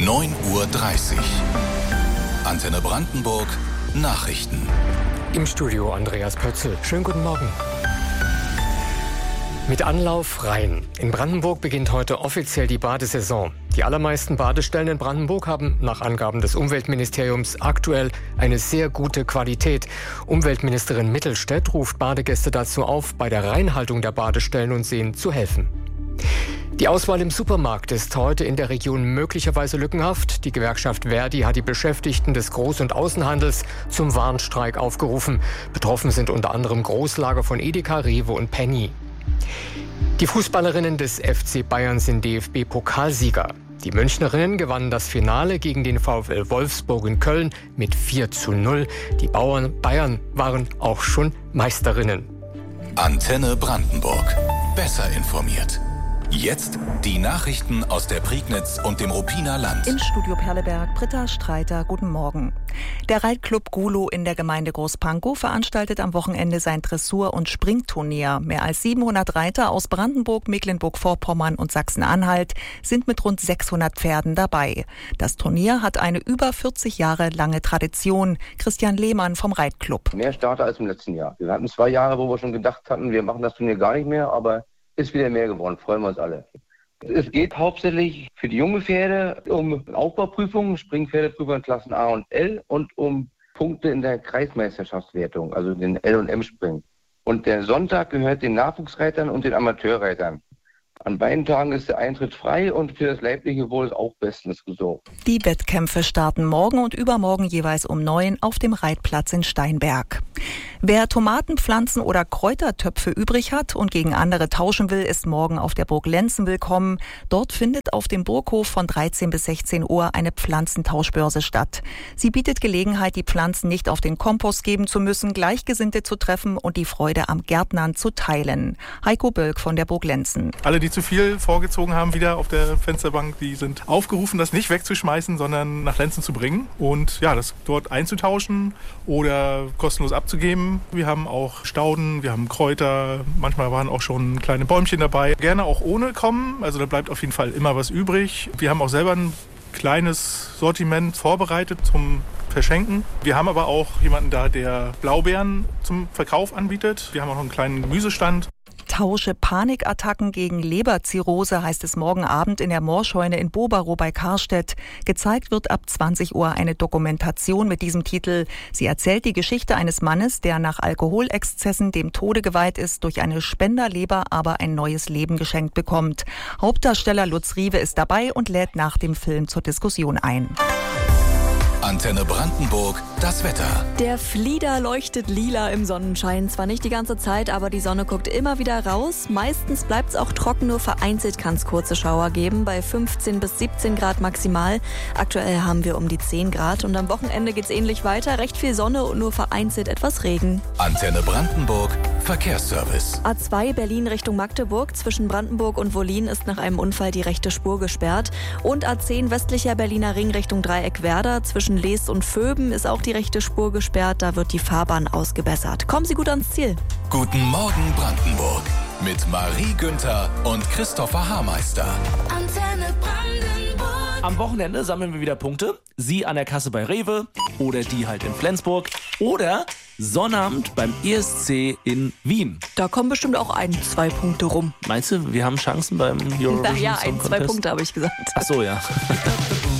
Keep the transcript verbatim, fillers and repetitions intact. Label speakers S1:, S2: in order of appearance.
S1: neun Uhr dreißig. Antenne Brandenburg, Nachrichten.
S2: Im Studio Andreas Pötzl. Schönen guten Morgen. Mit Anlauf Rhein. In Brandenburg beginnt heute offiziell die Badesaison. Die allermeisten Badestellen in Brandenburg haben nach Angaben des Umweltministeriums aktuell eine sehr gute Qualität. Umweltministerin Mittelstädt ruft Badegäste dazu auf, bei der Reinhaltung der Badestellen und Seen zu helfen. Die Auswahl im Supermarkt ist heute in der Region möglicherweise lückenhaft. Die Gewerkschaft Verdi hat die Beschäftigten des Groß- und Außenhandels zum Warnstreik aufgerufen. Betroffen sind unter anderem Großlager von Edeka, Rewe und Penny. Die Fußballerinnen des F C Bayern sind D F B-Pokalsieger. Die Münchnerinnen gewannen das Finale gegen den VfL Wolfsburg in Köln mit vier zu null. Die Bauern Bayern waren auch schon Meisterinnen.
S1: Antenne Brandenburg. Besser informiert. Jetzt die Nachrichten aus der Prignitz und dem Ruppiner Land.
S3: Im Studio Perleberg, Britta Streiter, guten Morgen. Der Reitclub Gulo in der Gemeinde Großpankow veranstaltet am Wochenende sein Dressur- und Springturnier. Mehr als siebenhundert Reiter aus Brandenburg, Mecklenburg-Vorpommern und Sachsen-Anhalt sind mit rund sechshundert Pferden dabei. Das Turnier hat eine über vierzig Jahre lange Tradition. Christian Lehmann vom Reitclub.
S4: Mehr Starter als im letzten Jahr. Wir hatten zwei Jahre, wo wir schon gedacht hatten, wir machen das Turnier gar nicht mehr, aber ist wieder mehr geworden, freuen wir uns alle. Es geht hauptsächlich für die junge Pferde um Aufbauprüfungen, Springpferdeprüfer in Klassen A und L und um Punkte in der Kreismeisterschaftswertung, also den L- und M-Springen. Und der Sonntag gehört den Nachwuchsreitern und den Amateurreitern. An beiden Tagen ist der Eintritt frei und für das leibliche Wohl ist auch bestens gesorgt.
S3: Die Wettkämpfe starten morgen und übermorgen jeweils um neun auf dem Reitplatz in Steinberg. Wer Tomatenpflanzen oder Kräutertöpfe übrig hat und gegen andere tauschen will, ist morgen auf der Burg Lenzen willkommen. Dort findet auf dem Burghof von dreizehn bis sechzehn Uhr eine Pflanzentauschbörse statt. Sie bietet Gelegenheit, die Pflanzen nicht auf den Kompost geben zu müssen, Gleichgesinnte zu treffen und die Freude am Gärtnern zu teilen. Heiko Bölk von der Burg Lenzen.
S5: Alle, die zu viel vorgezogen haben, wieder auf der Fensterbank, die sind aufgerufen, das nicht wegzuschmeißen, sondern nach Lenzen zu bringen und ja, das dort einzutauschen oder kostenlos abzugeben. Wir haben auch Stauden, wir haben Kräuter, manchmal waren auch schon kleine Bäumchen dabei. Gerne auch ohne kommen, also da bleibt auf jeden Fall immer was übrig. Wir haben auch selber ein kleines Sortiment vorbereitet zum Verschenken. Wir haben aber auch jemanden da, der Blaubeeren zum Verkauf anbietet. Wir haben auch noch einen kleinen Gemüsestand.
S3: Tausche Panikattacken gegen Leberzirrhose, heißt es morgen Abend in der Moorscheune in Boberow bei Karstedt. Gezeigt wird ab zwanzig Uhr eine Dokumentation mit diesem Titel. Sie erzählt die Geschichte eines Mannes, der nach Alkoholexzessen dem Tode geweiht ist, durch eine Spenderleber aber ein neues Leben geschenkt bekommt. Hauptdarsteller Lutz Riewe ist dabei und lädt nach dem Film zur Diskussion ein.
S1: Antenne Brandenburg, das Wetter.
S6: Der Flieder leuchtet lila im Sonnenschein. Zwar nicht die ganze Zeit, aber die Sonne guckt immer wieder raus. Meistens bleibt es auch trocken, nur vereinzelt kann es kurze Schauer geben. Bei fünfzehn bis siebzehn Grad maximal. Aktuell haben wir um die zehn Grad. Und am Wochenende geht es ähnlich weiter. Recht viel Sonne und nur vereinzelt etwas Regen.
S1: Antenne Brandenburg, Verkehrsservice.
S6: A zwei Berlin Richtung Magdeburg. Zwischen Brandenburg und Wollin ist nach einem Unfall die rechte Spur gesperrt. Und A zehn westlicher Berliner Ring Richtung Dreieck-Werder. Zwischen Leest und Vöben ist auch die rechte Spur gesperrt. Da wird die Fahrbahn ausgebessert. Kommen Sie gut ans Ziel.
S1: Guten Morgen Brandenburg mit Marie Günther und Christopher Haarmeister.
S7: Antenne Brandenburg.
S8: Am Wochenende sammeln wir wieder Punkte. Sie an der Kasse bei Rewe oder die halt in Flensburg oder Sonnabend beim E S C in Wien.
S6: Da kommen bestimmt auch ein, zwei Punkte rum.
S8: Meinst du, wir haben Chancen beim Eurovision
S6: Na ja,
S8: Song
S6: ein,
S8: Contest?
S6: zwei Punkte habe ich gesagt.
S8: Ach so, ja.